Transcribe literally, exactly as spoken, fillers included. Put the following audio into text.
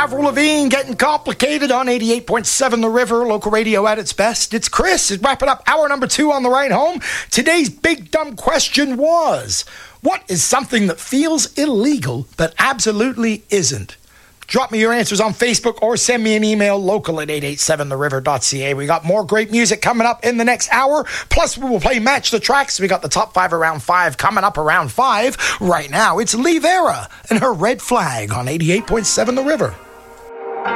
Avril Lavigne, Getting Complicated on eighty-eight point seven The River, local radio at its best. It's Chris. It's wrapping up hour number two on the ride home. Today's big dumb question was, what is something that feels illegal but absolutely isn't? Drop me your answers on Facebook or send me an email local at eight eight seven the river dot c a. We got more great music coming up in the next hour. Plus, we will play Match the Tracks. We got the top five around five coming up around five. Right now, it's Lee Vera and her Red Flag on eighty-eight point seven The River.